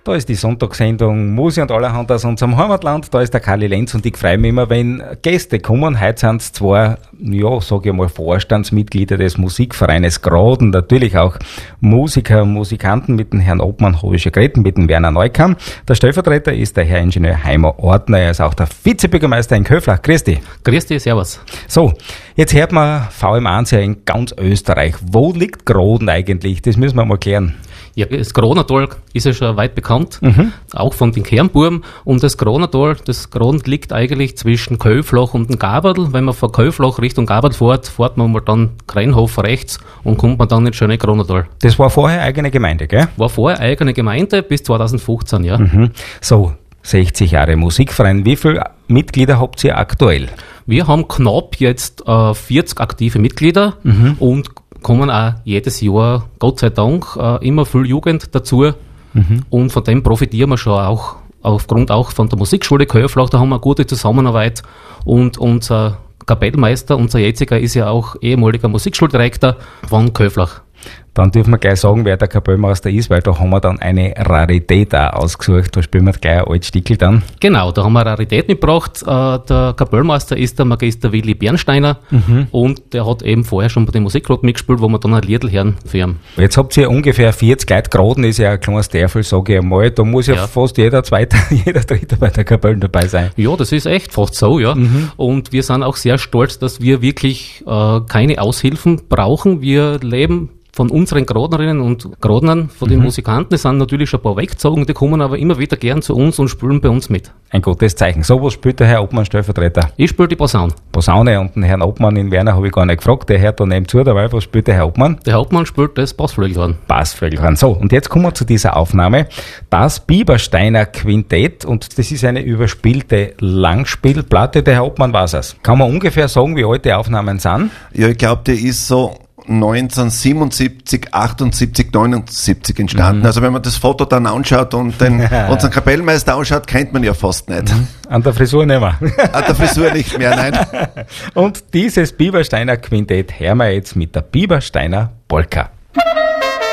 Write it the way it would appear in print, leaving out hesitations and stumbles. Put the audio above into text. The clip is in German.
Da ist die Sonntagssendung Musi und allerhand aus unserem Heimatland. Da ist der Kali Lenz und ich freue mich immer, wenn Gäste kommen. Heute sind es zwei, sage ich mal, Vorstandsmitglieder des Musikvereines Graden. Natürlich auch Musiker und Musikanten. Mit dem Herrn Obmann habe ich schon geredet, mit dem Werner Neukamm. Der Stellvertreter ist der Herr Ingenieur Heimer Ortner. Er ist auch der Vizebürgermeister in Köflach. Grüß dich. Grüß dich, servus. So, jetzt hört man VM1 ja in ganz Österreich. Wo liegt Graden eigentlich? Das müssen wir mal klären. Ja, das Gradenertal ist ja schon weit bekannt, auch von den Kernburgen. Und das Gradenertal, das Graden liegt eigentlich zwischen Köflach und dem Gaberdl. Wenn man von Köflach Richtung Gaberdl fährt man mal dann Kreinhof rechts und kommt man dann ins schöne Gradenertal. Das war vorher eigene Gemeinde, gell? War vorher eigene Gemeinde bis 2015, ja. So, 60 Jahre Musikverein. Wie viele Mitglieder habt ihr aktuell? Wir haben knapp jetzt 40 aktive Mitglieder und kommen auch jedes Jahr, Gott sei Dank, immer viel Jugend dazu. Und von dem profitieren wir schon auch, aufgrund auch von der Musikschule Köflach. Da haben wir eine gute Zusammenarbeit. Und unser Kapellmeister, unser jetziger, ist ja auch ehemaliger Musikschuldirektor von Köflach. Dann dürfen wir gleich sagen, wer der Kapellmeister ist, weil da haben wir dann eine Rarität auch ausgesucht. Da spielen wir gleich ein altes Stickel dann. Genau, da haben wir eine Rarität mitgebracht. Der Kapellmeister ist der Magister Willi Bernsteiner und der hat eben vorher schon bei den Musikgruppen mitgespielt, wo wir dann ein Liedl hören für ihn. Jetzt habt ihr ungefähr 40 Leute. Graden ist ja ein kleines Dörfel, sage ich einmal. Da muss ja fast jeder Zweite, jeder Dritte bei der Kapelle dabei sein. Ja, das ist echt fast so, ja. Und wir sind auch sehr stolz, dass wir wirklich keine Aushilfen brauchen. Wir leben von unseren Grodnerinnen und Grodnern, von den Musikanten, es sind natürlich schon ein paar weggezogen, die kommen aber immer wieder gern zu uns und spielen bei uns mit. Ein gutes Zeichen. So was spielt der Herr Obmann Stellvertreter? Ich spiele die Posaune. Posaune, und den Herrn Obmann in Werner habe ich gar nicht gefragt, der hört da nebenzu dabei. Was spielt der Herr Obmann? Der Hauptmann spielt das Bassflögelhorn. Bassflögelhorn. So, und jetzt kommen wir zu dieser Aufnahme. Das Biebersteiner Quintett, und das ist eine überspielte Langspielplatte. Der Herr Obmann weiß es. Kann man ungefähr sagen, wie alt die Aufnahmen sind? Ja, ich glaube, der ist so 1977, 78, 79 entstanden. Also wenn man das Foto dann anschaut und unseren Kapellmeister anschaut, kennt man ja fast nicht. An der Frisur nicht mehr. An der Frisur nicht mehr, nein. Und dieses Biebersteiner Quintett hören wir jetzt mit der Biebersteiner Polka.